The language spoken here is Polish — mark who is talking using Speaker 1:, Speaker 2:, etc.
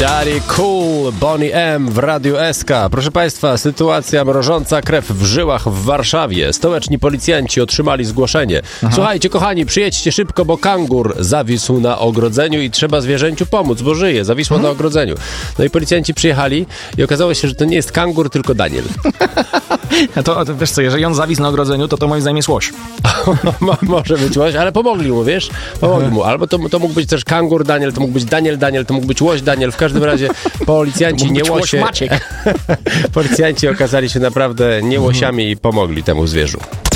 Speaker 1: Daddy Cool, Bonnie M w Radiu SK. Proszę Państwa, sytuacja mrożąca krew w żyłach w Warszawie. Stołeczni policjanci otrzymali zgłoszenie. Słuchajcie, kochani, przyjedźcie szybko, bo kangur zawisł na ogrodzeniu i trzeba zwierzęciu pomóc, bo żyje, zawisło na ogrodzeniu. No i policjanci przyjechali i okazało się, że to nie jest kangur, tylko Daniel.
Speaker 2: To wiesz co, jeżeli on zawisł na ogrodzeniu, to moim zdaniem jest łoś.
Speaker 1: Może być łoś, ale pomogli mu, wiesz? Pomogli mu. Albo to mógł być też kangur Daniel, to mógł być Daniel, to mógł być łoś Daniel. W każdym razie policjanci, nie łosie.
Speaker 2: Maciek.
Speaker 1: Policjanci okazali się naprawdę nie łosiami i pomogli temu zwierzu.